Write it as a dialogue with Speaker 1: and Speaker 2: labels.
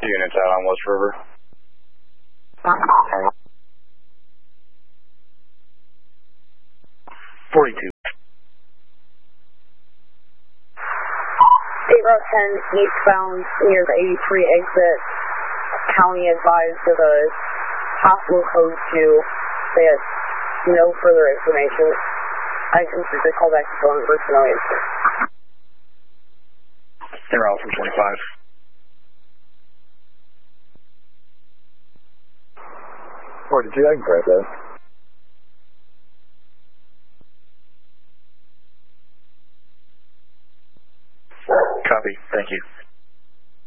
Speaker 1: Units out on West River. 42.
Speaker 2: State Route 10 eastbound near the 83 exit. County advised of the hospital code 2. They had no further information. I can simply call back to phone personnel.
Speaker 1: They're out from 25.
Speaker 3: 42, I can correct that.
Speaker 1: Copy, thank you.